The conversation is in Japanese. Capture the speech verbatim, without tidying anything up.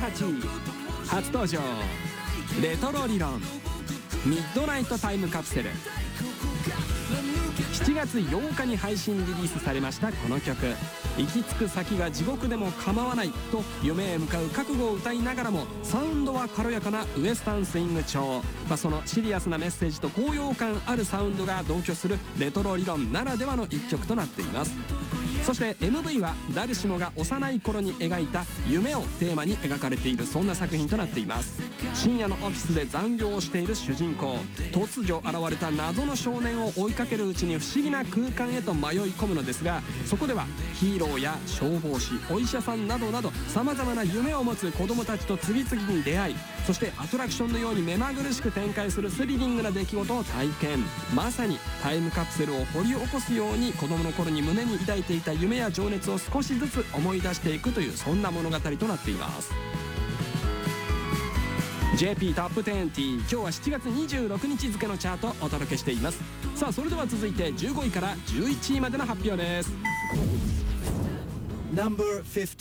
はちい、初登場レトロ理論ミッドナイトタイムカプセル。しちがつようかに配信リリースされましたこの曲。行き着く先が地獄でも構わないと夢へ向かう覚悟を歌いながらも、サウンドは軽やかなウエスタンスイング調、まあ、そのシリアスなメッセージと高揚感あるサウンドが同居するレトロ理論ならではの一曲となっています。そして エムブイ は誰しもが幼い頃に描いた夢をテーマに描かれている、そんな作品となっています。深夜のオフィスで残業をしている主人公、突如現れた謎の少年を追いかけるうちに不思議な空間へと迷い込むのですが、そこではヒーローや消防士、お医者さんなどなどさまざまな夢を持つ子供たちと次々に出会い、そしてアトラクションのように目まぐるしく展開するスリリングな出来事を体験。まさにタイムカプセルを掘り起こすように子供の頃に胸に抱いていた夢や情熱を少しずつ思い出していくという、そんな物語となっています。 ジェーピー トップにじゅう、今日はしちがつにじゅうろくにち付のチャートをお届けしています。さあそれでは続いてじゅうごいからじゅういちいまでの発表です。 ナンバーじゅうご